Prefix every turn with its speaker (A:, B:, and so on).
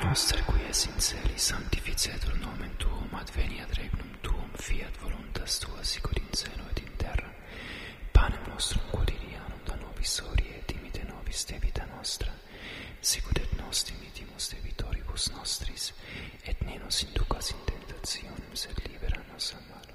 A: noster, qui es in celi, sanctificetur nomen tuum, adveniat regnum tuum, fiat voluntas tua, sicut in cielo et in terra. Panem nostrum quotidianum da nobis hodie, et dimite nobis debita nostra, sicut et nos dimitimus debitoribus nostris, et ne nos inducas in tentationem, sed libera nos a malo.